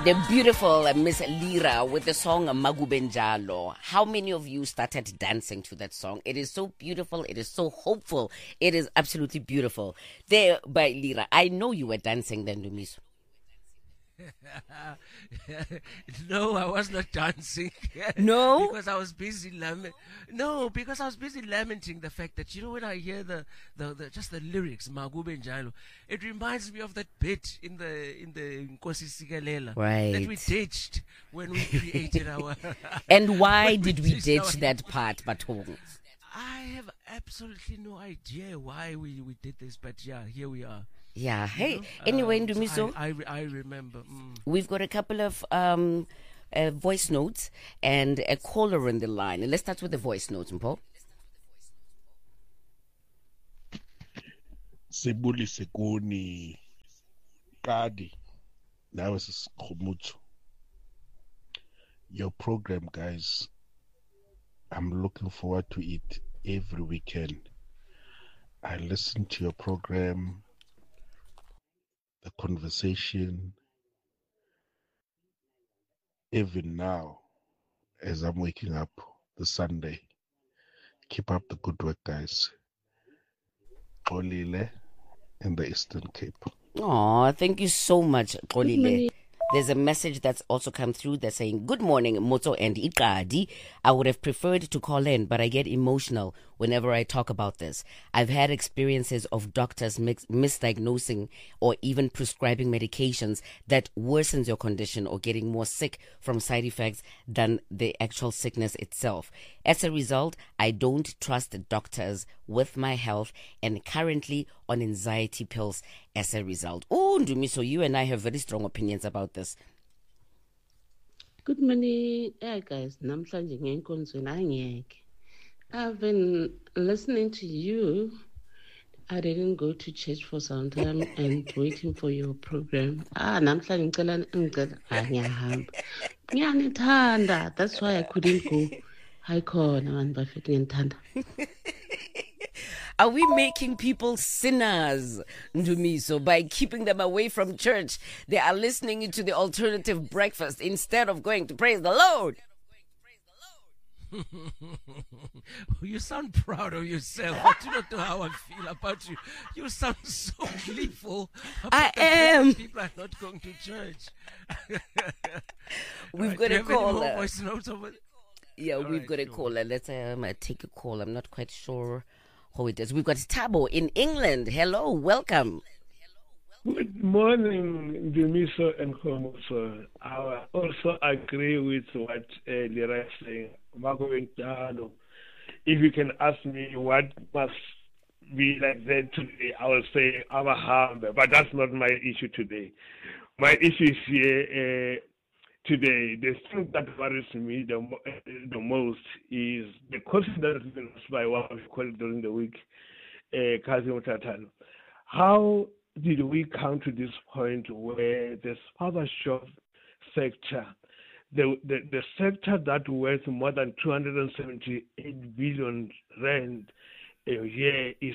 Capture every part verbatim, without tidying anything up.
The beautiful uh, Miss Lira with the song Magubenjalo. How many of you started dancing to that song? It is so beautiful. It is so hopeful. It is absolutely beautiful. There by Lira. I know you were dancing then, Dumiso. No, I was not dancing. No? Because I was busy lament. No, because I was busy lamenting the fact that, you know, when I hear the, the, the just the lyrics, Magube Njalo, it reminds me of that bit in the in the Nkosi Sigalela Right. that we ditched when we created our. And why did we ditched ditch our- that part, Batong? I have absolutely no idea why we, we did this, but yeah, here we are. Yeah. Hey, Um, anyway, so Ndumiso, I, I, I remember. Mm. we've got a couple of um, uh, voice notes and a caller on the line. And let's start with the voice notes, Mpo. Sebuli Sekuni Kadi. That was Khumutu. Your program, guys. I'm looking forward to it every weekend. I listen to your program, the conversation, even now as I'm waking up the Sunday. Keep up the good work, guys. Olile in the Eastern Cape. Oh, thank you so much, Xolile. There's a message that's also come through that's saying, "Good morning, Moto and Ikadi. I would have preferred to call in, but I get emotional whenever I talk about this. I've had experiences of doctors mix- misdiagnosing or even prescribing medications that worsens your condition or getting more sick from side effects than the actual sickness itself. As a result, I don't trust doctors with my health and currently on anxiety pills as a result." Oh, Ndumiso, you and I have very strong opinions about this. Good morning, yeah, guys. Namhlanje ngenkonzweni angiyeke. I've been listening to you. I didn't go to church for some time and waiting for your program. Ah, namhlanje ngicela ngicela ah, ngiyahamba. Ngiyanithanda. That's why I couldn't go. Hayi khona abantu bafethu ngiyanithanda. Are we making people sinners, Ndumiso, by keeping them away from church? They are listening to the alternative breakfast instead of going to praise the Lord. You sound proud of yourself. I do not know how I feel about you. You sound so gleeful. about I the fact that am. People are not going to church. We've Right, got do a you have any more caller. voice notes over there? Yeah, All we've right, got a sure. caller. Let's um, uh, take a call. I'm not quite sure who it is. We've got Tabo in England. Hello, welcome. Good morning, Dumiso and Khomoso. I also agree with what uh, Lira is saying. Marco Ventano. If you can ask me what must be like that today, I will say Abraham, but that's not my issue today. My issue is here uh, today. The thing that worries me the, mo- uh, the most is the question that has been asked by one of you called during the week, uh, Kazim Tatano. How did we come to this point where the sponsorship sector, the, the, the sector that worth more than two hundred seventy-eight billion rand a year is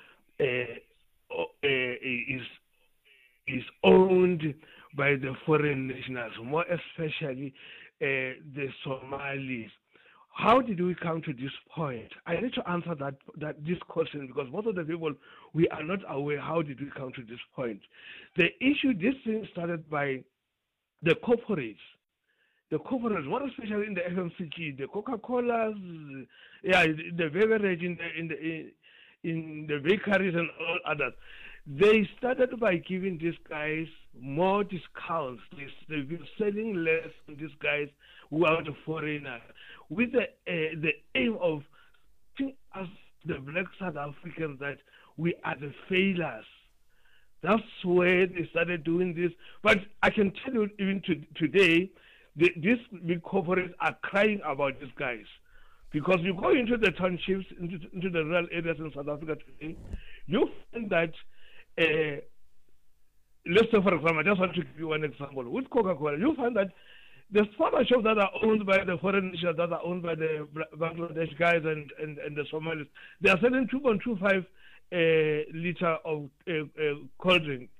uh, uh, is is owned by the foreign nationals, more especially uh, the Somalis. How did we come to this point? I need to answer that that this question because most of the people, we are not aware how did we come to this point. The issue, this thing started by the corporates. The corporates, more especially in the F M C G, the Coca-Colas, yeah, the beverage in the in the in, in the bakeries and all others. They started by giving these guys more discounts. They, they've been selling less to these guys who are the foreigners, with the uh, the aim of seeing us, the black South Africans, that we are the failures. That's where they started doing this. But I can tell you, even to, today, the, these big corporates are crying about these guys. Because you go into the townships, into, into the rural areas in South Africa today, you find that, uh, let's say, for example, I just want to give you one example. With Coca-Cola, you find that the pharma shops that are owned by the foreign nations, that are owned by the Bangladesh guys and, and, and the Somalis, they are selling two point two five uh, liter of uh, uh, cold drink.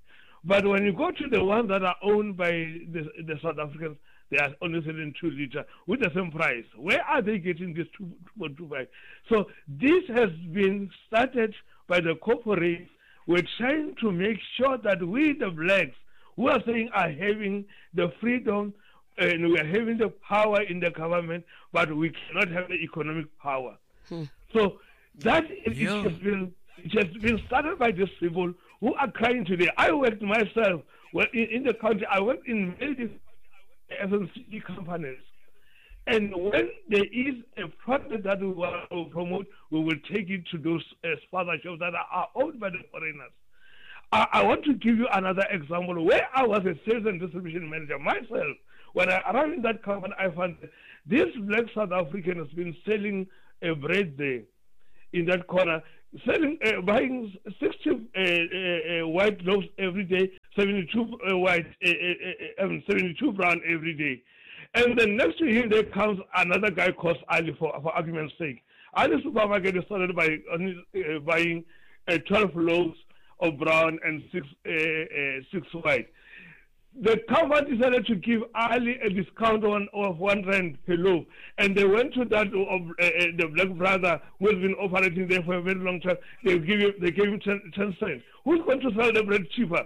But when you go to the ones that are owned by the, the South Africans, they are only selling two liter with the same price. Where are they getting this two point two five? So this has been started by the corporates. We're trying to make sure that we, the blacks, who are saying are having the freedom and we are having the power in the government, but we cannot have the economic power. Hmm. So that it, it has been it has been started by these people who are crying today. I worked myself well in, in the country. I worked in many F M C G companies. And when there is a product that we want to promote, we will take it to those uh, sponsorships that are, are owned by the foreigners. I, I want to give you another example where I was a sales and distribution manager myself. When I arrived in that company, I found this black South African has been selling a bread there in that corner, selling, uh, buying sixty uh, uh, uh, white loaves every day, seventy-two uh, white, uh, uh, uh, seventy-two brown every day. And then next to him, there comes another guy called Ali, for, for argument's sake. Ali supermarket started by uh, buying uh, twelve loaves of brown and six uh, uh, six white. The company decided to give Ali a discount on, of one rand per loaf, and they went to that of uh, uh, the black brother who has been operating there for a very long time. They give him, they gave him ten, ten cents. Who's going to sell the bread cheaper?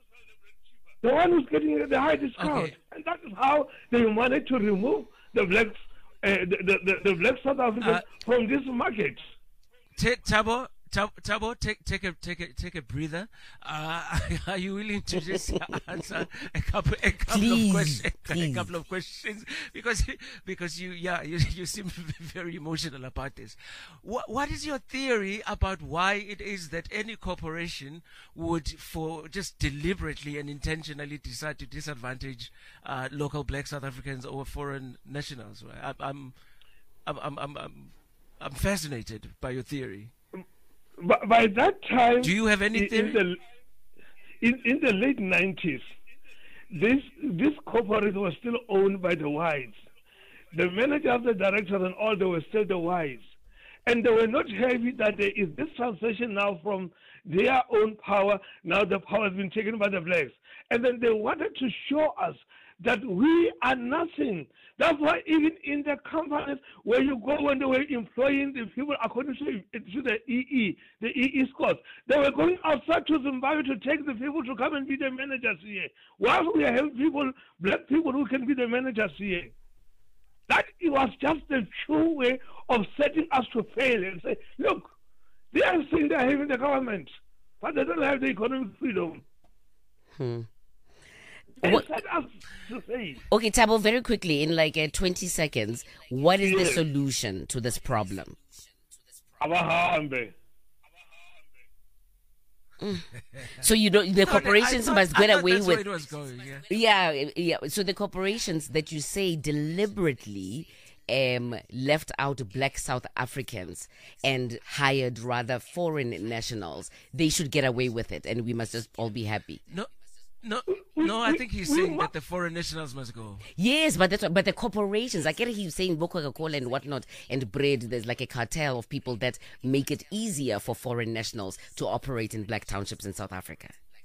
The one who's getting the high discount, okay. And that is how they managed to remove the blacks, uh, the, the, the, the black South Africans uh, from this market. Tabo, Tabo, take take a take a take a breather. Uh, are you willing to just answer a couple a couple please, of questions? Please. A couple of questions because because you yeah you you seem very emotional about this. What what is your theory about why it is that any corporation would for just deliberately and intentionally decide to disadvantage uh, local black South Africans over foreign nationals? Right? I'm I'm I'm I'm I'm, I'm fascinated by your theory. By, by that time, do you have any theory? In the, in, in the late nineties, this this corporate was still owned by the whites. The managers, the directors, and all, they were still the whites. And they were not happy that there is this transition now from their own power, now the power has been taken by the blacks. And then they wanted to show us that we are nothing. That's why even in the companies where you go when they were employing the people according to, to the E E, the E E scores, they were going outside to Zimbabwe to take the people to come and be the managers here. While we have people, black people who can be the managers here. That it was just the true way of setting us to fail and say, look, they are saying they are having the government, but they don't have the economic freedom. Hmm. What? Okay, Tabo, very quickly, in like uh, twenty seconds, what is yes. the solution to this problem? Mm. So you don't, the corporations thought, must get away that's with. Where it was going, yeah. yeah, yeah. So the corporations that you say deliberately um, left out black South Africans and hired rather foreign nationals, they should get away with it, and we must just all be happy. No. No, no, I think he's saying that the foreign nationals must go. Yes, but that's what, but the corporations, I get it, he's saying Coca-Cola and whatnot and bread, there's like a cartel of people that make it easier for foreign nationals to operate in black townships in South Africa.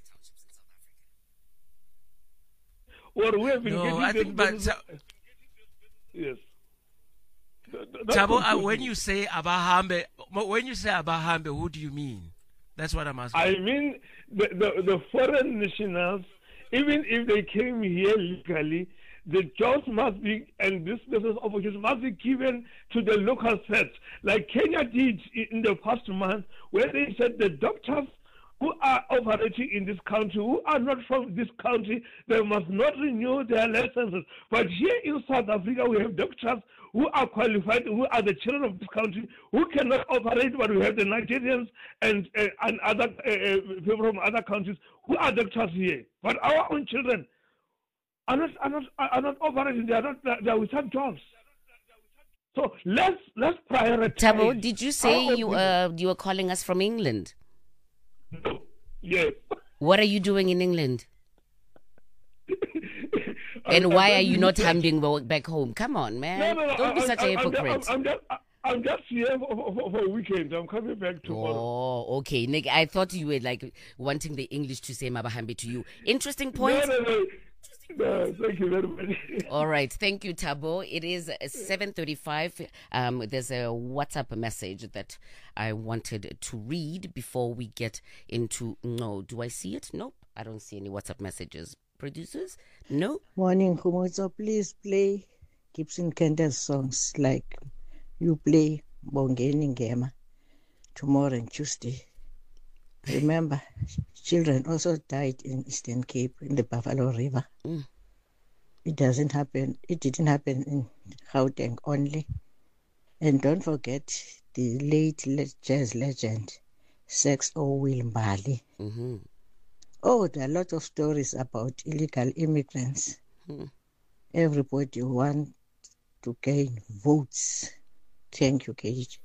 Well, we have been no, I think, but ta- yes. Tabo, uh, when you say Abahambe, when you say Abahambe, who do you mean? That's what I'm asking. I mean, the, the, the foreign nationals, even if they came here legally, the jobs must be, and this business opportunities must be given to the local sets, like Kenya did in the past month, where they said the doctors who are operating in this country, who are not from this country, they must not renew their licenses. But here in South Africa, we have doctors who are qualified, who are the children of this country, who cannot operate, but we have the Nigerians and uh, and other uh, people from other countries who are doctors here. But our own children are not are not are not operating. They are not. They are without jobs. So let's let's prioritize. Tabo, did you say you uh you were calling us from England? No. Yes. What are you doing in England? And why are you not humbling back home? Come on, man. No, no, no, Don't be I, such I, a hypocrite. I'm, I'm, just, I'm just here for, for, for a weekend. I'm coming back tomorrow. Oh, okay. Nick, I thought you were like wanting the English to say Mabahambi to you. Interesting point. No, no, no. No, thank you very much. All right. Thank you, Tabo. It is seven thirty-five. Um, there's a WhatsApp message that I wanted to read before we get into... No, do I see it? Nope. I don't see any WhatsApp messages. Producers? No? Morning, Khumutso. Please play Gibson Kenda's songs like you play Bongeni Ngema tomorrow and Tuesday. Remember, children also died in Eastern Cape in the Buffalo River. Mm. It doesn't happen. It didn't happen in Gauteng only. And don't forget the late le- jazz legend, Sex O. Will Mbali. Mm-hmm. Oh, there are a lot of stories about illegal immigrants. Mm. Everybody wants to gain votes. Thank you, Cage.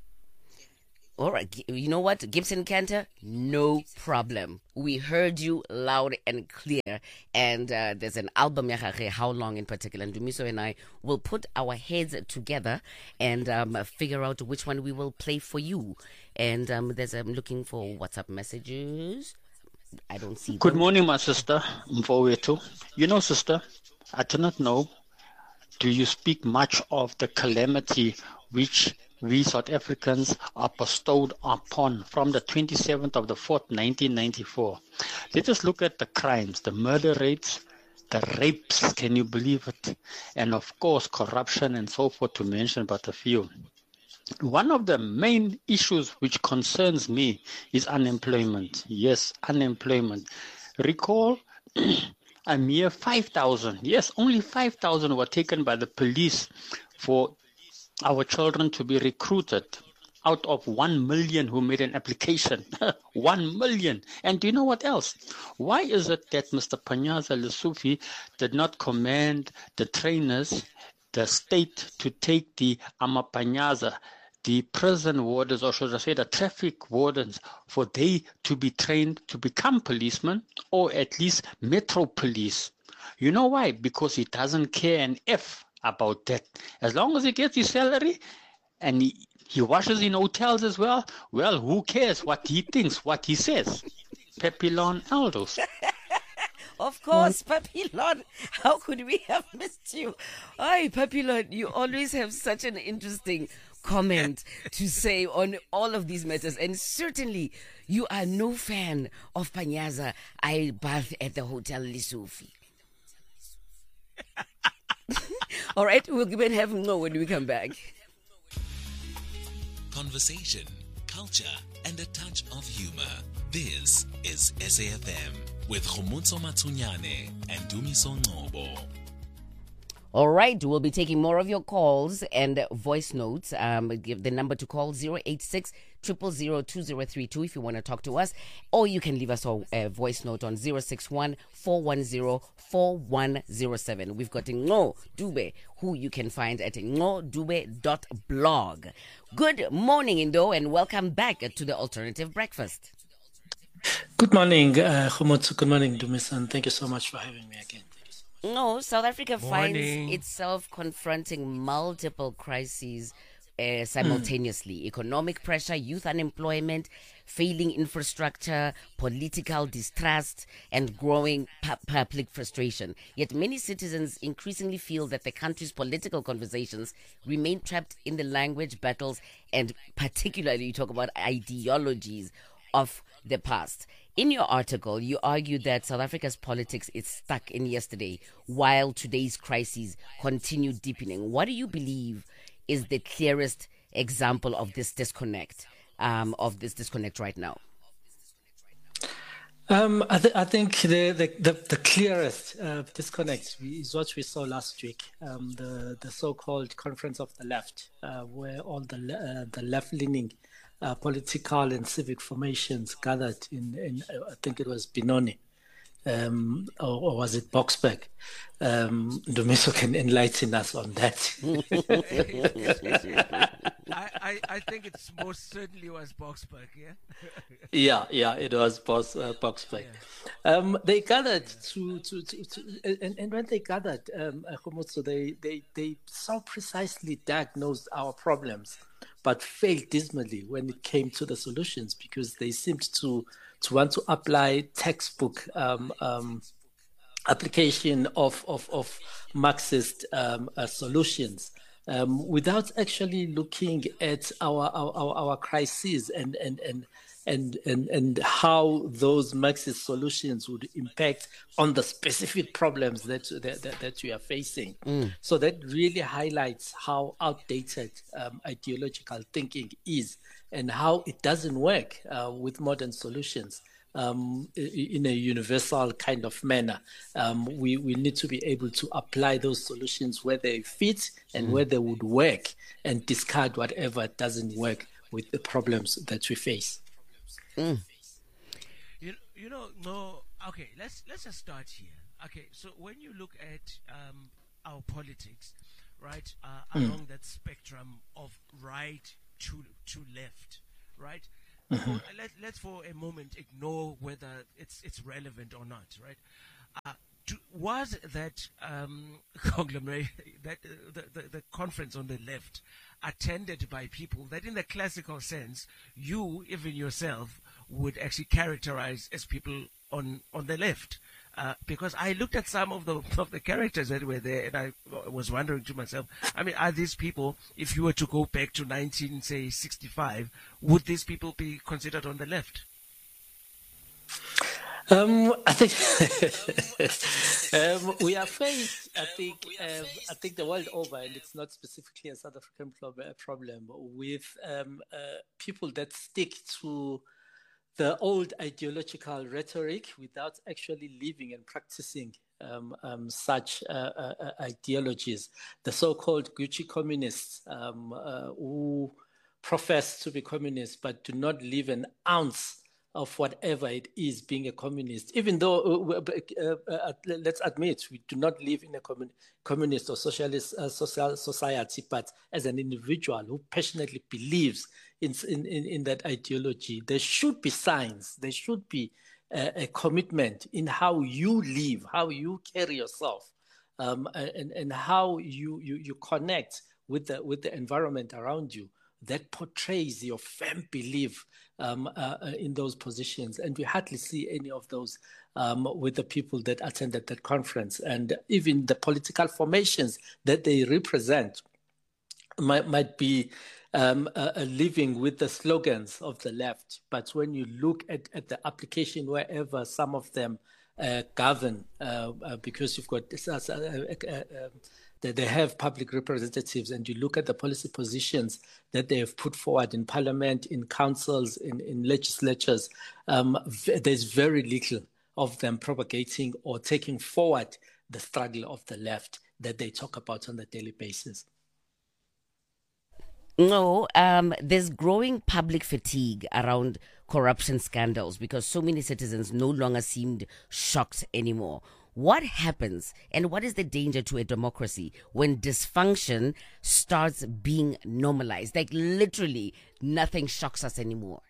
All right. You know what, Gibson Cantor? No problem. We heard you loud and clear. And uh, there's an album, How Long in particular. And Dumiso and I will put our heads together and um, figure out which one we will play for you. And um, there's I'm looking for WhatsApp messages. I don't see Good them. morning, my sister. Mfowetu. You know, sister, I do not know. Do you speak much of the calamity which we South Africans are bestowed upon from the twenty-seventh of the fourth, nineteen ninety-four? Let us look at the crimes, the murder rates, the rapes, can you believe it? And of course, corruption and so forth, to mention but a few. One of the main issues which concerns me is unemployment. Yes, unemployment. Recall a mere five thousand, yes, only five thousand were taken by the police for our children to be recruited out of one million who made an application. one million. And do you know what else? Why is it that Mister Panyaza Lesufi did not command the trainers, the state, to take the Amapanyaza, the prison wardens, or should I say the traffic wardens, for they to be trained to become policemen or at least metro police? You know why? Because he doesn't care an F about that. As long as he gets his salary and he, he washes in hotels as well, well, who cares what he thinks, what he says? Pepilon Aldos. Of course, Papillon. How could we have missed you? Hi, Papillon. You always have such an interesting comment to say on all of these matters. And certainly, you are no fan of Panyaza. I bath at the Hotel Lesufi. All right, we'll give it have no when we come back. Conversation, culture, and a touch of humor. This is S A F M with Khumutso Matsunyane and Dumiso Ngcobo. All right, we'll be taking more of your calls and voice notes. Um, give the number to call zero eight six, zero zero zero, two zero three two if you want to talk to us. Or you can leave us a, a voice note on zero six one, four one zero, four one zero seven. We've got Ngo Dube, who you can find at ngo dube dot blog. Good morning, Indo, and welcome back to the Alternative Breakfast. Good morning, uh, Khumutso. Good morning, Dumisan. Thank you so much for having me again. No, South Africa Morning. finds itself confronting multiple crises uh, simultaneously. Mm. Economic pressure, youth unemployment, failing infrastructure, political distrust, and growing pu- public frustration. Yet many citizens increasingly feel that the country's political conversations remain trapped in the language battles and particularly you talk about ideologies of the past. In your article, you argue that South Africa's politics is stuck in yesterday while today's crises continue deepening. What do you believe is the clearest example of this disconnect, um, of this disconnect right now? Um, I, th- I think the, the, the, the clearest uh, disconnect is what we saw last week, um, the, the so-called Conference of the Left, uh, where all the, uh, the left-leaning Uh, political and civic formations gathered in, in I think it was Benoni, um, or, or was it Boksburg? Um, Dumiso can enlighten us on that. I, I, I think it's most certainly was Boksburg, yeah? yeah, yeah, it was Bos, uh, Boksburg. Yeah. Um, they gathered to, to, to, to and, and when they gathered, um, Khumutso, they, they, they so precisely diagnosed our problems but failed dismally when it came to the solutions, because they seemed to to want to apply textbook um, um, application of of, of Marxist um, uh, solutions. Um, without actually looking at our our, our, our crises and and and and and and how those Marxist solutions would impact on the specific problems that that, that, that we are facing. Mm. So that really highlights how outdated um, ideological thinking is, and how it doesn't work uh, with modern solutions. Um, in a universal kind of manner. Um, we, we need to be able to apply those solutions where they fit and Mm. where they would work, and discard whatever doesn't work with the problems that we face. Mm. You, you know, no, okay, let's let's just start here. Okay, so when you look at um, our politics, right, uh, Mm. along that spectrum of right to to left, right? Mhm. For, let, let's for a moment ignore whether it's it's relevant or not, right? Uh, to, was that um, conglomerate, that uh, the, the the conference on the left, attended by people that, in the classical sense, you even yourself would actually characterize as people on on the left? Uh, because I looked at some of the of the characters that were there, and I was wondering to myself, I mean, are these people, if you were to go back to nineteen, say, sixty-five, would these people be considered on the left? Um, I think um, we are faced. I think um, I think the world over, and it's not specifically a South African prob- problem, with um, uh, people that stick to the old ideological rhetoric without actually living and practicing um, um, such uh, uh, uh, ideologies. The so-called Gucci communists, um, uh, who profess to be communists but do not live an ounce of whatever it is being a communist, even though, uh, uh, uh, let's admit, we do not live in a commun- communist or socialist uh, social society, but as an individual who passionately believes in, in, in that ideology, there should be signs, there should be a, a commitment in how you live, how you carry yourself, um, and, and how you, you, you connect with the, with the environment around you that portrays your firm belief um, uh, in those positions. And we hardly see any of those um, with the people that attended that conference. And even the political formations that they represent might, might be um, uh, living with the slogans of the left. But when you look at, at the application, wherever some of them uh, govern, uh, uh, because you've got this, uh, uh, uh, that they have public representatives, and you look at the policy positions that they have put forward in parliament, in councils, in, in legislatures, um, v- there's very little of them propagating or taking forward the struggle of the left that they talk about on a daily basis. No, um, there's growing public fatigue around corruption scandals because so many citizens no longer seemed shocked anymore. What happens and what is the danger to a democracy when dysfunction starts being normalized? Like literally nothing shocks us anymore.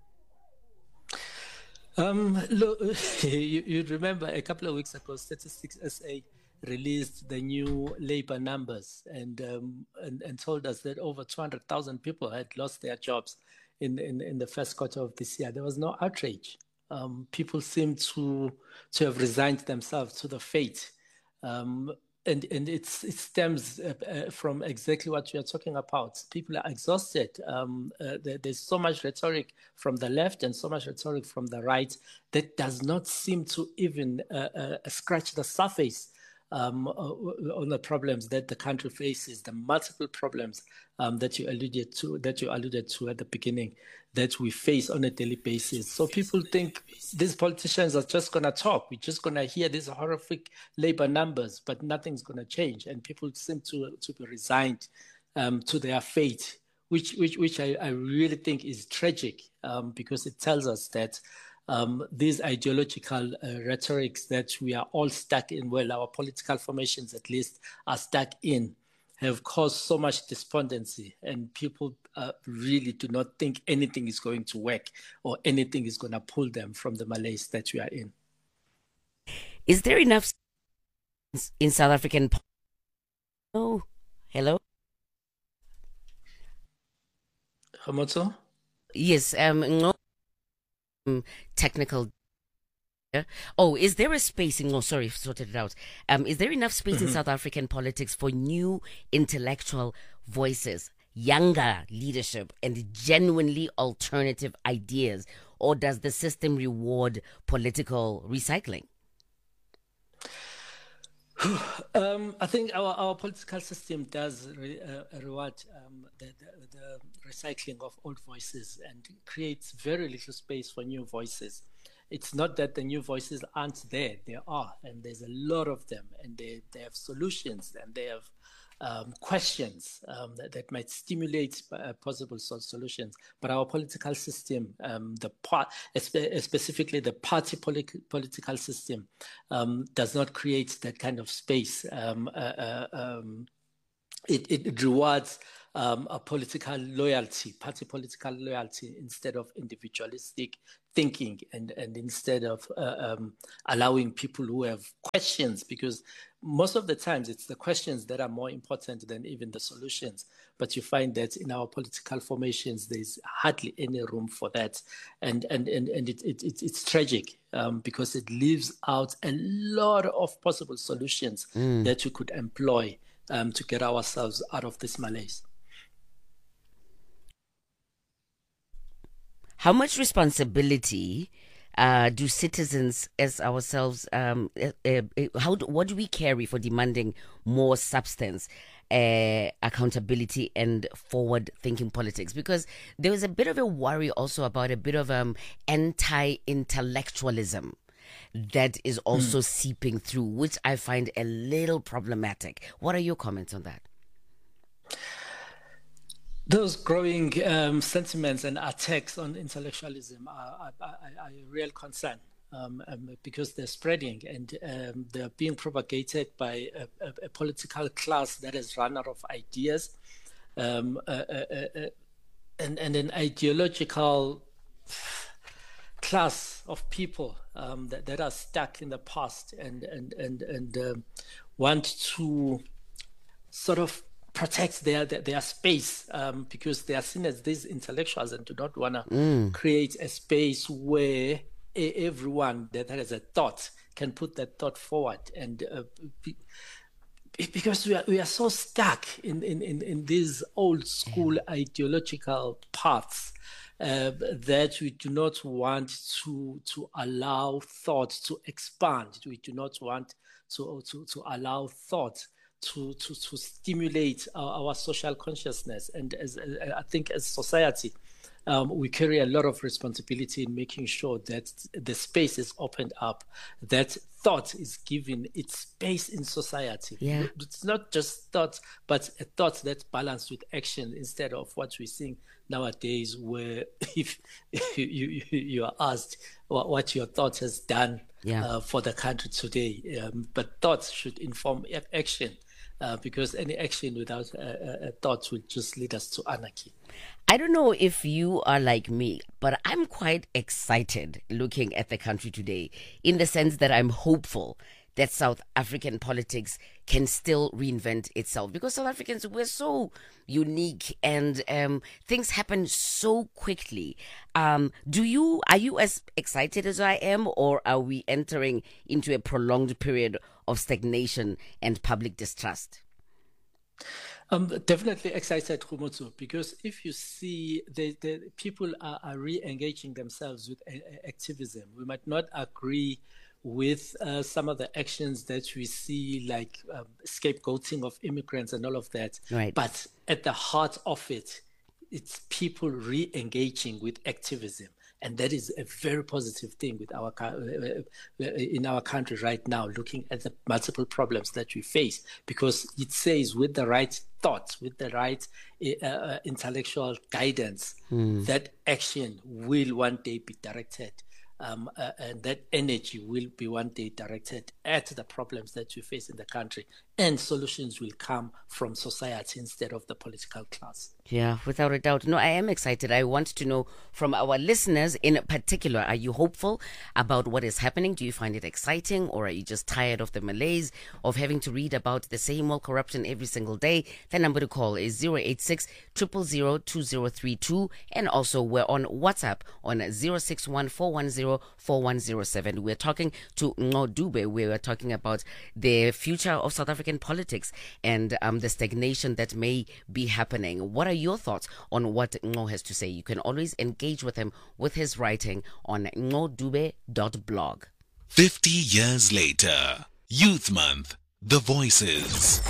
Um, look, you, you remember a couple of weeks ago, Statistics S A released the new labor numbers and, um, and and told us that over two hundred thousand people had lost their jobs in, in, in the first quarter of this year. There was no outrage. Um, people seem to to have resigned themselves to the fate. Um, and and it's, it stems uh, uh, from exactly what you are talking about. People are exhausted. Um, uh, there, there's so much rhetoric from the left and so much rhetoric from the right that does not seem to even uh, uh, scratch the surface um, on the problems that the country faces, the multiple problems um, that you alluded to, that you alluded to at the beginning, that we face on a daily basis. So people think these politicians are just going to talk. We're just going to hear these horrific labor numbers, but nothing's going to change. And people seem to to be resigned um, to their fate, which which which I, I really think is tragic um, because it tells us that um, these ideological uh, rhetorics that we are all stuck in, well, our political formations at least are stuck in, have caused so much despondency, and people uh, really do not think anything is going to work or anything is going to pull them from the malaise that we are in. Is there enough in South African? Oh, hello. Khomotso? Yes, um, no, um, technical. Yeah. Oh, is there a space in, oh, sorry, sorted it out. Um, is there enough space in Mhm. South African politics for new intellectual voices, younger leadership, and genuinely alternative ideas? Or does the system reward political recycling? Um, I think our, our political system does re, uh, reward um, the, the, the recycling of old voices and creates very little space for new voices. It's not that the new voices aren't there, they are, and there's a lot of them, and they, they have solutions and they have um, questions um, that, that might stimulate uh, possible sol- solutions. But our political system, um, the part, espe- specifically the party poli- political system, um, does not create that kind of space. Um, uh, uh, um, it, it rewards um, a political loyalty, party political loyalty, instead of individualistic thinking, and, and instead of uh, um, allowing people who have questions, because most of the times it's the questions that are more important than even the solutions. But you find that in our political formations, there's hardly any room for that. And, and, and, and it, it, it, it's tragic um, because it leaves out a lot of possible solutions Mm. that we could employ Um, to get ourselves out of this malaise. How much responsibility uh, do citizens as ourselves, um, uh, uh, how do, what do we carry for demanding more substance, uh, accountability, and forward-thinking politics? Because there was a bit of a worry also about a bit of um, anti-intellectualism that is also mm. seeping through, which I find a little problematic. What are your comments on that? Those growing um, sentiments and attacks on intellectualism are, are, are a real concern um, um, because they're spreading and um, they're being propagated by a, a, a political class that has run out of ideas um, uh, uh, uh, and, and an ideological class of people um, that, that are stuck in the past and and and and um, want to sort of protect their their, their space um, because they are seen as these intellectuals and do not want to mm. create a space where a, everyone that has a thought can put that thought forward. And uh, be, because we are we are so stuck in in in, in these old school yeah. ideological paths. Uh, that we do not want to to allow thought to expand. We do not want to to, to allow thought to to, to stimulate our, our social consciousness. And as uh, I think as society, um, we carry a lot of responsibility in making sure that the space is opened up, that thought is given its space in society. Yeah. It's not just thought, but a thought that's balanced with action instead of what we're seeing nowadays, where if, if you, you, you are asked what, what your thought has done yeah. uh, for the country today, um, but thoughts should inform action. Uh, because any action without a, a thought would just lead us to anarchy. I don't know if you are like me, but I'm quite excited looking at the country today, in the sense that I'm hopeful that South African politics can still reinvent itself, because South Africans, we're so unique and um, things happen so quickly. Um, do you, are you as excited as I am, or are we entering into a prolonged period of stagnation and public distrust? I'm definitely excited, Khomotso, because if you see the, the people are, are re-engaging themselves with a, a activism. We might not agree with uh, some of the actions that we see, like um, scapegoating of immigrants and all of that. Right. But at the heart of it, it's people re-engaging with activism. And that is a very positive thing with our in our country right now, looking at the multiple problems that we face, because it says with the right thoughts, with the right uh, intellectual guidance, mm. that action will one day be directed. Um, uh, and that energy will be one day directed at the problems that we face in the country, and solutions will come from society instead of the political class. Yeah, without a doubt. No, I am excited. I want to know from our listeners in particular, are you hopeful about what is happening? Do you find it exciting, or are you just tired of the malaise of having to read about the same old corruption every single day? The number to call is zero eight six, zero zero zero, two zero three two. And also we're on WhatsApp on zero six one, four one zero, four one zero seven. We're talking to Ngo Dube. We were talking about the future of South African politics and um, the stagnation that may be happening. What are your thoughts on what Ngo has to say? You can always engage with him with his writing on ngodube dot blog. fifty years later, Youth Month, The Voices.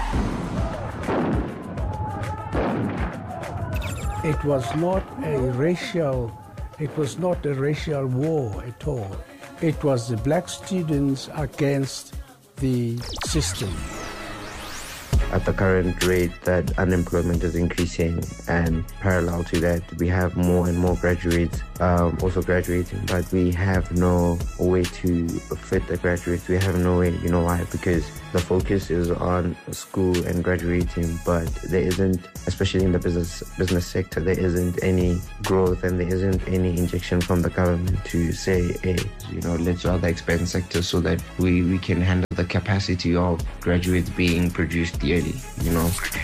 It was not a racial, it was not a racial war at all. It was the black students against the system. At the current rate that unemployment is increasing, and parallel to that, we have more and more graduates um, also graduating, but we have no way to fit the graduates. We have no way, you know why? Because the focus is on school and graduating, but there isn't, especially in the business business sector, there isn't any growth and there isn't any injection from the government to say, hey, you know, let's rather expand sectors so that we, we can handle the capacity of graduates being produced yearly, you know.